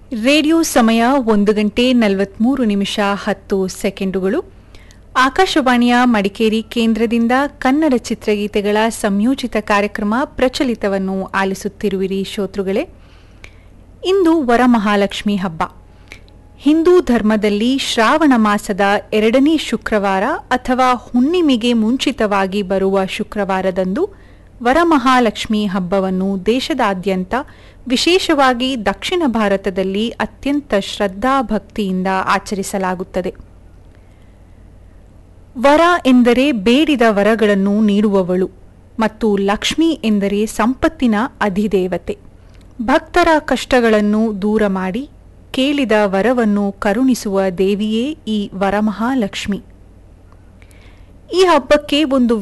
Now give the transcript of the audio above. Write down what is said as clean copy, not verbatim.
Radio ಸಮಯ 1:43:10 ಆಕಾಶವಾಣಿಯ ಮಡಿಕೇರಿ ಕೇಂದ್ರದಿಂದ ಕನ್ನಡ ಚಿತ್ರಗೀತೆಗಳ ಸಂಯೋಜಿತ ಕಾರ್ಯಕ್ರಮ ಪ್ರಚಲಿತವನ್ನು ಆಲಿಸುತ್ತಿರುವಿರಿ ಶ್ರೋತೃಗಳೇ. ಇಂದು ವರಮಹಾಲಕ್ಷ್ಮಿ ಹಬ್ಬ. ಹಿಂದೂ ಧರ್ಮದಲ್ಲಿ ಶ್ರಾವಣ ಮಾಸದ 2ನೇ ಶುಕ್ರವಾರ ಅಥವಾ ಹುಣ್ಣಿಮೆಗೆ ಮುಂಚಿತವಾಗಿ ಬರುವ ಶುಕ್ರವಾರದಂದು ವರಮಹಾಲಕ್ಷ್ಮಿ ಹಬ್ಬವನ್ನು ದೇಶದಾದ್ಯಂತ, ವಿಶೇಷವಾಗಿ ದಕ್ಷಿಣ ಭಾರತದಲ್ಲಿ ಅತ್ಯಂತ ಶ್ರದ್ಧಾಭಕ್ತಿಯಿಂದ ಆಚರಿಸಲಾಗುತ್ತದೆ. ವರ ಎಂದರೆ ಬೇಡಿದ ವರಗಳನ್ನು ನೀಡುವವಳು ಮತ್ತು ಲಕ್ಷ್ಮಿ ಎಂದರೆ ಸಂಪತ್ತಿನ ಅಧಿದೇವತೆ. ಭಕ್ತರ ಕಷ್ಟಗಳನ್ನು ದೂರ ಮಾಡಿ ಕೇಳಿದ ವರವನ್ನು ಕರುಣಿಸುವ ದೇವಿಯೇ ಈ ವರಮಹಾಲಕ್ಷ್ಮಿ. ಈ ಹಬ್ಬಕ್ಕೆ ಒಂದು